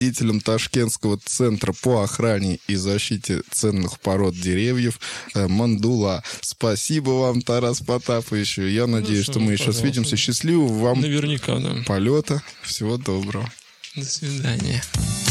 руководителем Ташкентского центра по охране и защите ценных пород деревьев Мандула. Спасибо вам, Тарас Потапович. Я надеюсь, что мы еще свидимся. Счастливого вам наверняка, да. полета. Всего доброго. До свидания.